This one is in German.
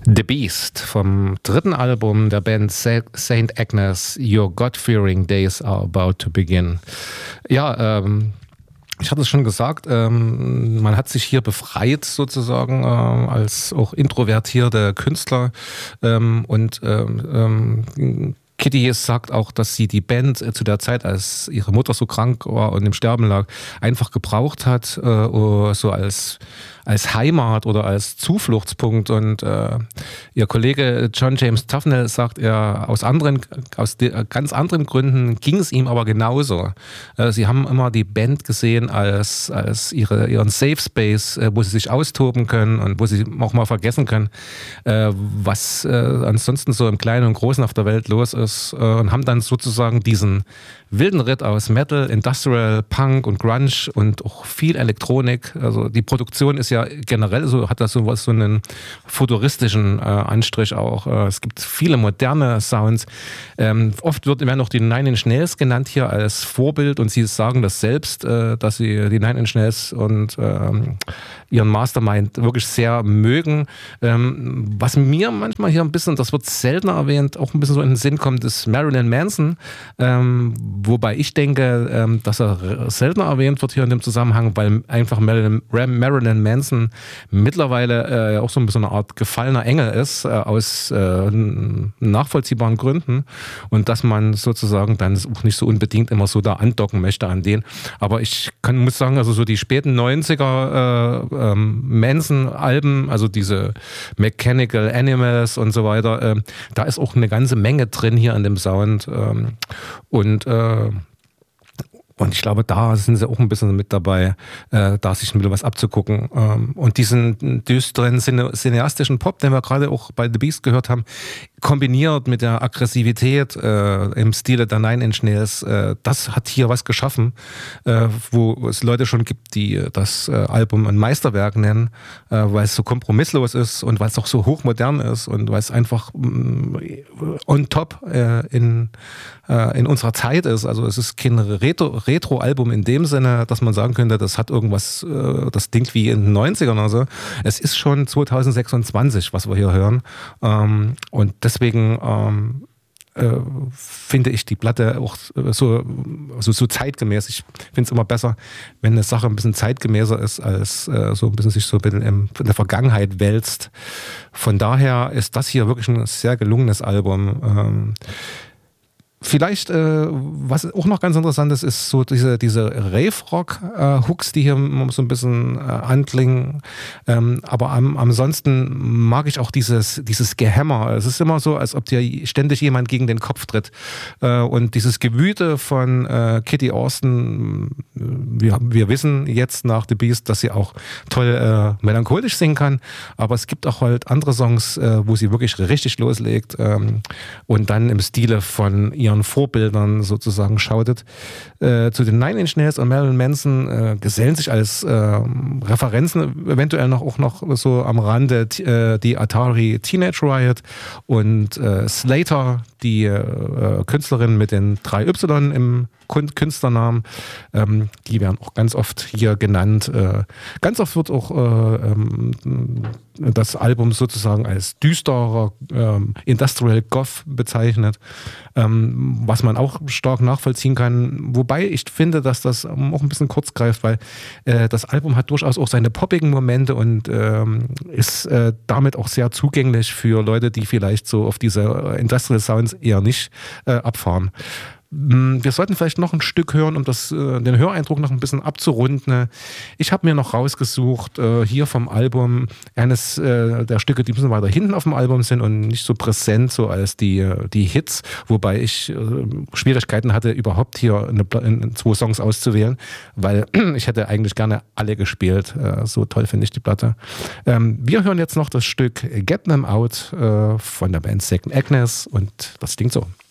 The Beast vom dritten Album der Band Saint Agnes, Your God-Fearing Days Are About to Begin. Ja, ich hatte es schon gesagt, man hat sich hier befreit sozusagen als auch introvertierte Künstler und Kitty sagt auch, dass sie die Band zu der Zeit, als ihre Mutter so krank war und im Sterben lag, einfach gebraucht hat, so als Heimat oder als Zufluchtspunkt. Und ihr Kollege John James Tufnell sagt, aus ganz anderen Gründen ging es ihm aber genauso. Sie haben immer die Band gesehen als ihren Safe Space, wo sie sich austoben können und wo sie auch mal vergessen können, was ansonsten so im Kleinen und Großen auf der Welt los ist, und haben dann sozusagen diesen wilden Ritt aus Metal, Industrial, Punk und Grunge und auch viel Elektronik. Also die Produktion ist ja generell so, hat das so einen futuristischen Anstrich auch. Es gibt viele moderne Sounds. Oft werden auch die Nine Inch Nails genannt hier als Vorbild, und sie sagen das selbst, dass sie die Nine Inch Nails und ihren Mastermind wirklich sehr mögen. Was mir manchmal hier ein bisschen, das wird seltener erwähnt, auch ein bisschen so in den Sinn kommt, ist Marilyn Manson. Wobei ich denke, dass er seltener erwähnt wird hier in dem Zusammenhang, weil einfach Marilyn Manson mittlerweile auch so ein bisschen eine Art gefallener Engel ist, aus nachvollziehbaren Gründen, und dass man sozusagen dann auch nicht so unbedingt immer so da andocken möchte an den. Aber ich muss sagen, also so die späten 90er Manson-Alben, also diese Mechanical Animals und so weiter, da ist auch eine ganze Menge drin hier an dem Sound. Und ich glaube, da sind sie auch ein bisschen mit dabei, da sich ein bisschen was abzugucken. Und diesen düsteren cineastischen Pop, den wir gerade auch bei The Beast gehört haben, kombiniert mit der Aggressivität im Stile der Nine Inch Nails, das hat hier was geschaffen, wo es Leute schon gibt, die das Album ein Meisterwerk nennen, weil es so kompromisslos ist und weil es auch so hochmodern ist und weil es einfach on top in unserer Zeit ist. Also es ist kein Retro-Album in dem Sinne, dass man sagen könnte, das hat irgendwas, das klingt wie in den 90ern oder so. Es ist schon 2026, was wir hier hören. Und deswegen finde ich die Platte auch so zeitgemäß. Ich finde es immer besser, wenn eine Sache ein bisschen zeitgemäßer ist, als so ein bisschen sich so ein bisschen in der Vergangenheit wälzt. Von daher ist das hier wirklich ein sehr gelungenes Album. Vielleicht, was auch noch ganz interessant ist, ist so diese Rave-Rock-Hooks, die hier so ein bisschen anklingen. Aber ansonsten mag ich auch dieses Gehämmer. Es ist immer so, als ob dir ständig jemand gegen den Kopf tritt. Und dieses Gewüte von Kitty Austin, wir wissen jetzt nach The Beast, dass sie auch toll melancholisch singen kann. Aber es gibt auch halt andere Songs, wo sie wirklich richtig loslegt und dann im Stile von ihren Vorbildern sozusagen schautet. Zu den Nine Inch Nails und Marilyn Manson gesellen sich als Referenzen eventuell auch noch so am Rande die Atari Teenage Riot und Slater, die Künstlerin mit den 3 Y im Künstlernamen, die werden auch ganz oft hier genannt. Ganz oft wird auch das Album sozusagen als düsterer Industrial Goth bezeichnet, was man auch stark nachvollziehen kann. Wobei ich finde, dass das auch ein bisschen kurz greift, weil das Album hat durchaus auch seine poppigen Momente und ist damit auch sehr zugänglich für Leute, die vielleicht so auf diese Industrial Sounds eher nicht abfahren. Wir sollten vielleicht noch ein Stück hören, um den Höreindruck noch ein bisschen abzurunden. Ich habe mir noch rausgesucht, hier vom Album, eines der Stücke, die ein bisschen weiter hinten auf dem Album sind und nicht so präsent so als die Hits, wobei ich Schwierigkeiten hatte, überhaupt hier 2 Songs auszuwählen, weil ich hätte eigentlich gerne alle gespielt. So toll finde ich die Platte. Wir hören jetzt noch das Stück Get Them Out von der Band Saint Agnes, und das klingt so.